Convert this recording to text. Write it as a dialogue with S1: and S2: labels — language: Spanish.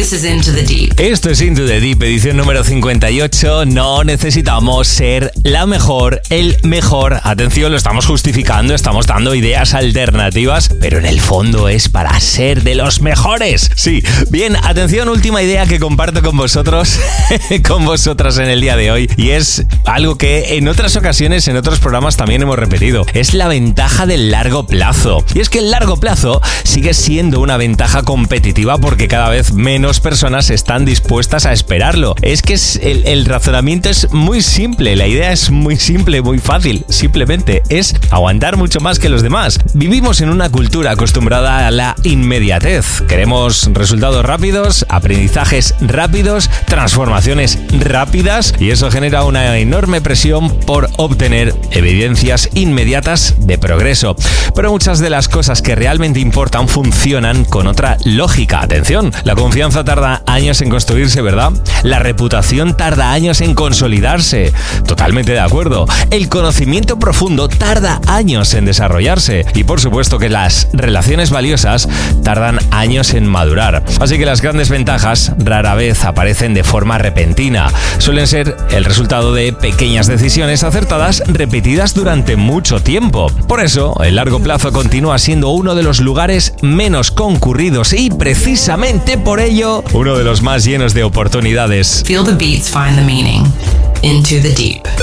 S1: This is Into the Deep.
S2: Esto es Into the Deep, edición número 58. No necesitamos ser la mejor, el mejor. Atención, lo estamos justificando, estamos dando ideas alternativas, pero en el fondo es para ser de los mejores. Sí, bien, atención, última idea que comparto con vosotros, con vosotras en el día de hoy, y es algo que en otras ocasiones, en otros programas también hemos repetido. Es la ventaja del largo plazo. Y es que el largo plazo sigue siendo una ventaja competitiva porque cada vez menos personas están dispuestas a esperarlo. Es que el razonamiento es muy simple, la idea es muy simple, muy fácil. Simplemente es aguantar mucho más que los demás. Vivimos en una cultura acostumbrada a la inmediatez. Queremos resultados rápidos, aprendizajes rápidos, transformaciones rápidas, y eso genera una enorme presión por obtener evidencias inmediatas de progreso. Pero muchas de las cosas que realmente importan funcionan con otra lógica. Atención, la confianza tarda años en construirse, ¿verdad? La reputación tarda años en consolidarse. Totalmente de acuerdo. El conocimiento profundo tarda años en desarrollarse. Y por supuesto que las relaciones valiosas tardan años en madurar. Así que las grandes ventajas rara vez aparecen de forma repentina. Suelen ser el resultado de pequeñas decisiones acertadas repetidas durante mucho tiempo. Por eso, el largo plazo continúa siendo uno de los lugares menos concurridos y precisamente por ello, uno de los más llenos de oportunidades.
S1: Feel the beats, find the meaning. Into the Deep.